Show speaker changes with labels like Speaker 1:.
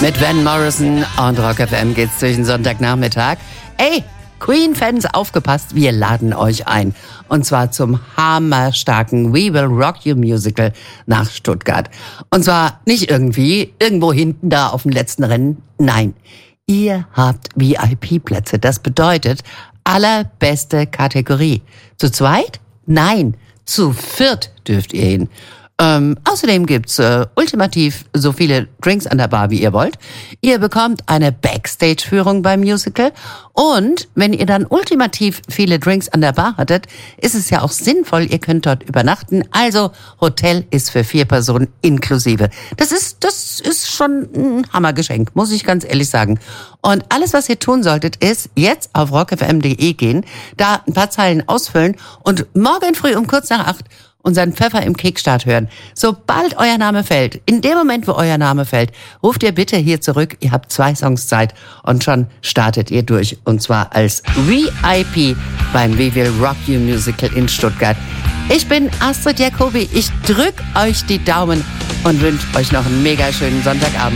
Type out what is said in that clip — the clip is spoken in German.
Speaker 1: Mit Van Morrison und Rock FM geht's durch den Sonntagnachmittag. Ey, Queen-Fans, aufgepasst, wir laden euch ein. Und zwar zum hammerstarken We Will Rock You Musical nach Stuttgart. Und zwar nicht irgendwie, irgendwo hinten da auf dem letzten Rennen. Nein, ihr habt VIP-Plätze. Das bedeutet allerbeste Kategorie. Zu zweit? Nein, zu viert dürft ihr hin. Außerdem gibt's ultimativ so viele Drinks an der Bar, wie ihr wollt. Ihr bekommt eine Backstage-Führung beim Musical. Und wenn ihr dann ultimativ viele Drinks an der Bar hattet, ist es ja auch sinnvoll, ihr könnt dort übernachten. Also Hotel ist für 4 Personen inklusive. Das ist schon ein Hammergeschenk, muss ich ganz ehrlich sagen. Und alles, was ihr tun solltet, ist jetzt auf rockfm.de gehen, da ein paar Zeilen ausfüllen und morgen früh um kurz nach 8 unseren Pfeffer im Kickstart hören. Sobald euer Name fällt, in dem Moment, wo euer Name fällt, ruft ihr bitte hier zurück. Ihr habt 2 Songs Zeit und schon startet ihr durch. Und zwar als VIP beim We Will Rock You Musical in Stuttgart. Ich bin Astrid Jacobi. Ich drück euch die Daumen und wünsche euch noch einen mega schönen Sonntagabend.